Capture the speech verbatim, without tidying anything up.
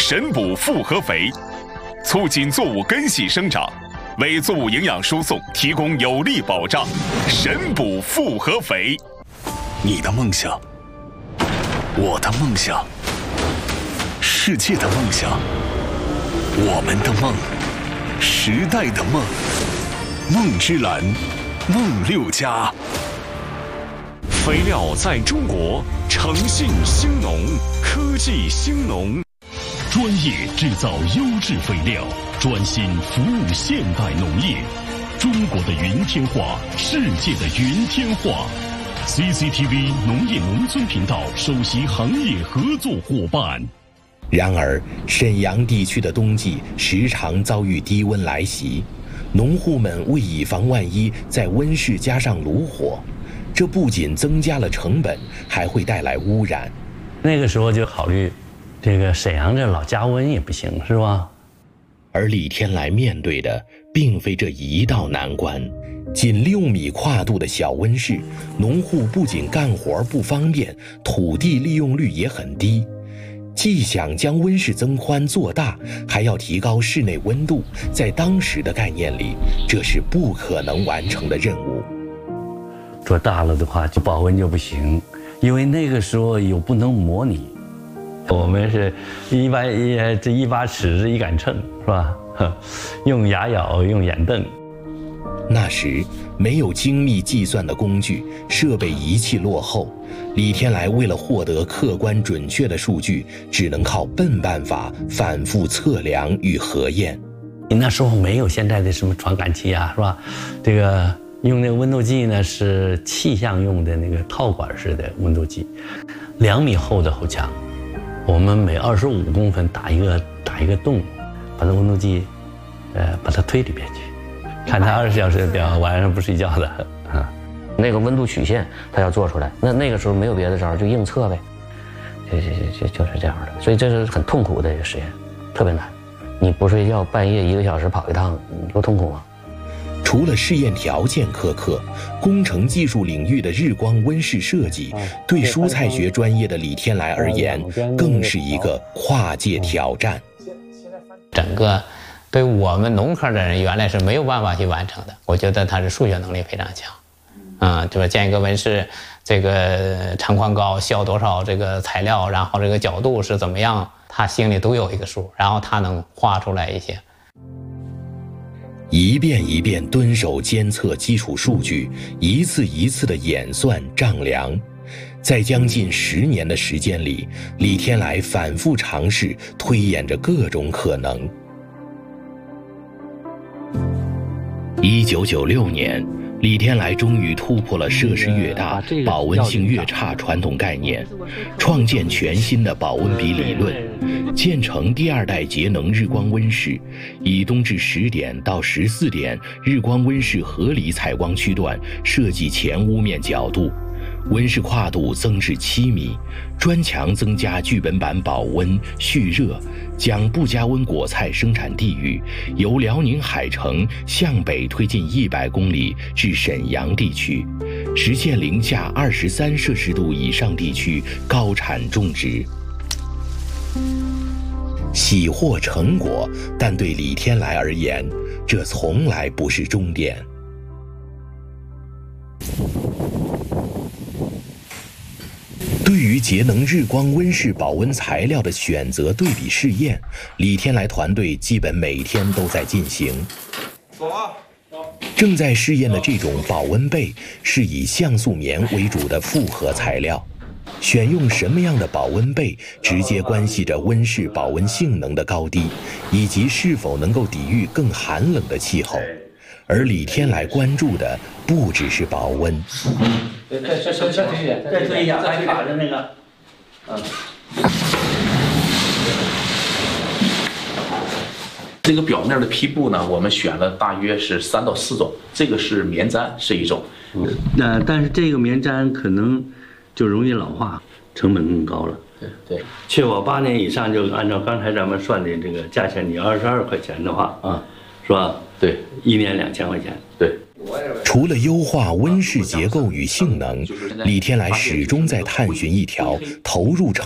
神补复合肥，促进作物根系生长，为作物营养输送提供有力保障。神补复合肥。 你的梦想，我的梦想，世界的梦想，我们的梦，时代的梦。梦之蓝，梦六家。 肥料在中国，诚信兴农，科技兴农。 专业制造优质肥料，专心服务现代农业。中国的云天化，世界的云天化。C C T V 农业农村频道首席行业合作伙伴。 然而，沈阳地区的冬季时常遭遇低温来袭，农户们为以防万一，在温室加上炉火，这不仅增加了成本，还会带来污染。 那个时候就考虑，这个沈阳这老加温也不行，是吧？ 而李天来面对的并非这一道难关。仅六米跨度的小温室，农户不仅干活不方便，土地利用率也很低。既想将温室增宽做大，还要提高室内温度，在当时的概念里，这是不可能完成的任务。 做大了的话，就保温就不行，因为那个时候又不能模拟。我们是一把一这一把尺子一杆秤，是吧？用牙咬，用眼瞪。 那时没有精密计算的工具，设备仪器落后，李天来为了获得客观准确的数据，只能靠笨办法反复测量与核验。 那时候没有现在的什么传感器啊，是吧？这个用那个温度计呢，是气象用的那个套管式的温度计，两米厚的厚墙，我们每二十五公分打一个打一个洞，把那温度计，呃，把它推里边去。看他二十小时表，晚上不睡觉的啊。 那个温度曲线他要做出来，那那个时候没有别的招，就硬测呗，就就就就是这样的。所以这是很痛苦的一个实验，特别难。你不睡觉，半夜一个小时跑一趟，你多痛苦啊！ 除了试验条件苛刻，工程技术领域的日光温室设计，对蔬菜学专业的李天来而言，更是一个跨界挑战。 整个对我们农科的人原来是没有办法去完成的，我觉得他是数学能力非常强，啊，就是建一个温室，这个长宽高需要多少这个材料，然后这个角度是怎么样，他心里都有一个数，然后他能画出来一些。 一遍一遍蹲守监测基础数据，一次一次的演算丈量，在将近十年的时间里，李天来反复尝试，推演着各种可能。一九九六年，李天来终于突破了摄氏越大、保温性越差传统概念，创建全新的保温比理论，建成第二代节能日光温室，以冬至十点到十四点日光温室合理采光区段设计前屋面角度，温室跨度增至七米，砖墙增加剧本版保温蓄热，将不加温果菜生产地域由辽宁海城向北推进一百公里至沈阳地区，实现零下二十三摄氏度以上地区高产种植。喜获成果，但对李天来而言，这从来不是终点。对于节能日光温室保温材料的选择对比试验，李天来团队基本每天都在进行。走啊！正在试验的这种保温被是以橡塑棉为主的复合材料，选用什么样的保温被，直接关系着温室保温性能的高低，以及是否能够抵御更寒冷的气候。而李天来关注的不只是保温。 再再再再推一点，再推一下，还卡着那个，嗯。 这个表面的坯布呢，我们选了大约是三到四种，这个是棉毡是一种， 那、呃、但是这个棉毡可能就容易老化，成本更高了。 对对， 确保八年以上，就按照刚才咱们算的这个价钱，你二十二块钱的话，啊，是吧？ 对， 一年两千块钱。 对。 除了优化温室结构与性能，李天来始终在探寻一条投入成